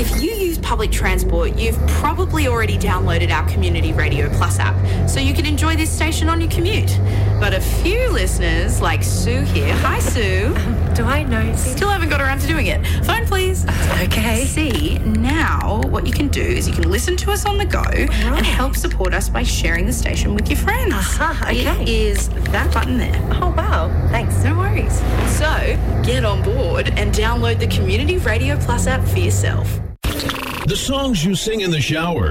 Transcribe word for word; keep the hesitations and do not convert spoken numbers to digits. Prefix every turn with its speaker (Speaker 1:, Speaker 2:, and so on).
Speaker 1: If you use public transport, you've probably already downloaded our Community Radio Plus app, so you can enjoy this station on your commute. But a few listeners, like Sue here, hi Sue.
Speaker 2: Um, do I know?
Speaker 1: Still haven't got around to doing it. Phone please.
Speaker 2: Uh, okay.
Speaker 1: See, now what you can do is you can listen to us on the go right. and help support us by sharing the station with your friends.
Speaker 2: Uh-huh, okay.
Speaker 1: It is that button there.
Speaker 2: Oh, wow. Thanks.
Speaker 1: No worries. So, get on board and download the Community Radio Plus app for yourself.
Speaker 3: The songs you sing in the shower.